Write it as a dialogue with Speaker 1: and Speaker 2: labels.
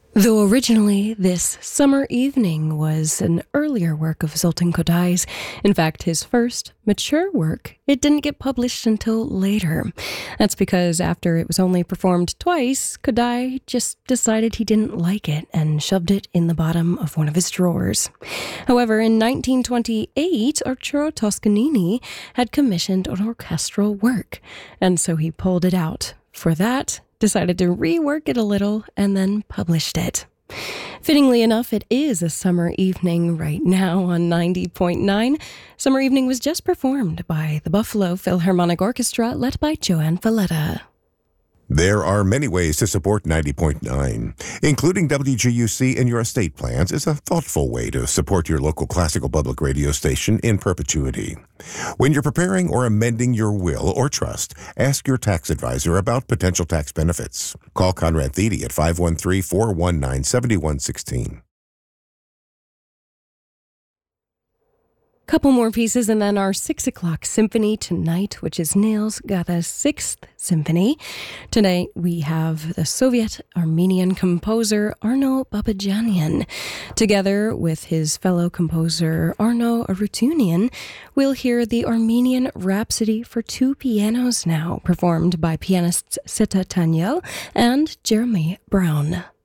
Speaker 1: Though originally this Summer Evening was an earlier work of Zoltan Kodai's, in fact his first mature work, it didn't get published until later. That's because after it was only performed twice, Kodai just decided he didn't like it and shoved it in the bottom of one of his drawers. However, in 1928, Arturo Toscanini had commissioned an orchestral work, and so he pulled it out. For that, decided to rework it a little, and then published it. Fittingly enough, it is a summer evening right now on 90.9. Summer Evening was just performed by the Buffalo Philharmonic Orchestra, led by Joanne Valletta.
Speaker 2: There are many ways to support 90.9. Including WGUC in your estate plans is a thoughtful way to support your local classical public radio station in perpetuity. When you're preparing or amending your will or trust, ask your tax advisor about potential tax benefits. Call Conrad Thede at 513-419-7116.
Speaker 1: Couple more pieces and then our 6 o'clock symphony tonight, which is Niels Gada's 6th Symphony. Tonight we have the Soviet Armenian composer Arno Babajanian. Together with his fellow composer Arno Arutunian, we'll hear the Armenian Rhapsody for two pianos now, performed by pianists Seta Tanyel and Jeremy Brown.